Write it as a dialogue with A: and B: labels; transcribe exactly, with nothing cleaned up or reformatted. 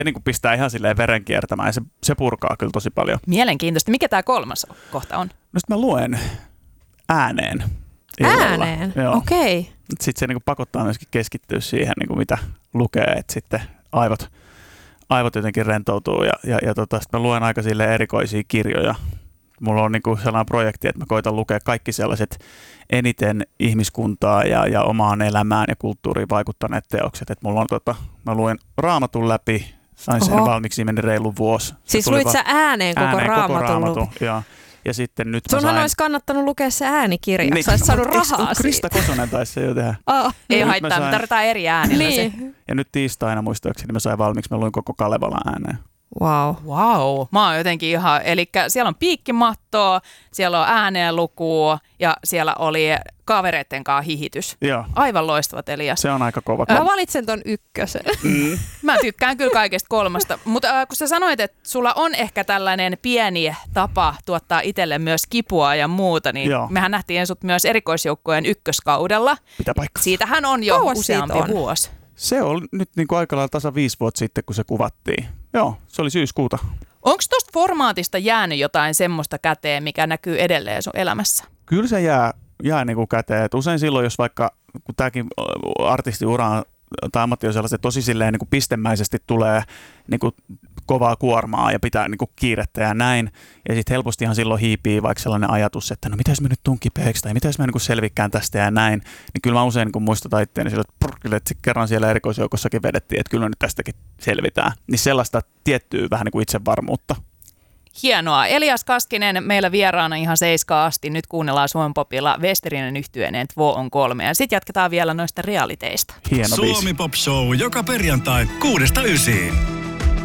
A: niin kuin pistää ihan silleen veren kiertämään ja se, se purkaa kyllä tosi paljon.
B: Mielenkiintoista. Mikä tämä kolmas kohta on?
A: No sit mä luen ääneen. Illalla.
C: Ääneen? Okei. Okay.
A: Sitten se niin kuin pakottaa myöskin keskittyä siihen, niin kuin mitä lukee, että sitten aivot, aivot jotenkin rentoutuu ja, ja, ja tota, sitten mä luen aika silleen erikoisia kirjoja. Mulla on niin kuin sellainen projekti, että mä koitan lukea kaikki sellaiset eniten ihmiskuntaa ja, ja omaan elämään ja kulttuuriin vaikuttaneet teokset. Et mulla on, tota, mä luen Raamatun läpi, sain sen valmiiksi, meni reilu vuosi.
C: Siis luit sä ääneen koko
A: ääneen
C: Raamatun?
A: Koko Raamatun, ja, ja sitten nyt
C: Sunhan
A: mä sain...
C: olisi kannattanut lukea se äänikirja, niin, sä olisit saanut rahaa siitä.
A: Krista Kosonen taisi se jo tehdä.
C: Oh.
B: Ei haittaa, sain... me tarvitaan eri äänillä niin. se.
A: Ja nyt tiistaina muistaakseni mä sain valmiiksi, mä luin koko Kalevalan ääneen.
C: Wow.
B: Wow. Mä oon jotenkin ihan, eli siellä on piikkimattoa, siellä on ääneenlukua ja siellä oli kavereitten kanssa hihitys.
A: Joo.
B: Aivan loistavat, Elias.
A: Se on aika kova.
C: Mä valitsen ton ykkösen.
B: Mm. Mä tykkään kyllä kaikesta kolmasta, mutta äh, kun sä sanoit, että sulla on ehkä tällainen pieni tapa tuottaa itselle myös kipua ja muuta, niin Joo. mehän nähtiin sut myös erikoisjoukkojen ykköskaudella.
A: Pitää paikkaa.
B: Siitähän on jo
C: Kauas
B: useampi
C: on?
B: vuosi.
A: Se oli nyt niin kuin aika lailla tasa viisi vuotta sitten, kun se kuvattiin. Joo, se oli syyskuuta.
B: Onko tuosta formaatista jäänyt jotain semmoista käteen, mikä näkyy edelleen sun elämässä?
A: Kyllä se jää, jää niin kuin käteen. Et usein silloin, jos vaikka, kun tämäkin artistiura tai ammatti on sellainen, että tosi silleen niin kuin pistemäisesti tulee niin kuin kovaa kuormaa ja pitää niin kuin kiirettä ja näin. Ja sitten helpostihan silloin hiipii vaikka sellainen ajatus, että no mitä jos mä nyt tuun kipeäksi tai mitä jos mä niin kuin selvikään tästä ja näin. Niin kyllä mä usein niin kuin muistutan itseäni sillä, että, prr, että kerran siellä erikoisjoukossakin vedettiin, että kyllä nyt tästäkin selvitään. Niin sellaista tiettyä vähän niin kuin itsevarmuutta.
B: Hienoa. Elias Kaskinen meillä vieraana ihan seiskaan asti. Nyt kuunnellaan Suomen Popilla Westerinen yhtyeineen Två on kolme. Ja sitten jatketaan vielä noista realiteista.
A: Hieno biisi.
D: Suomi Pop Show joka perjantai kuudesta ysiin.